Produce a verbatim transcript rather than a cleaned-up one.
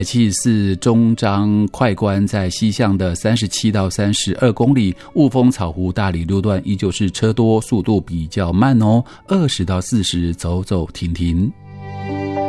七十四中彰快关在西向的三十七到三十二公里，雾峰草湖大理路段依旧是车多，速度比较慢哦，二十到四十走走停停。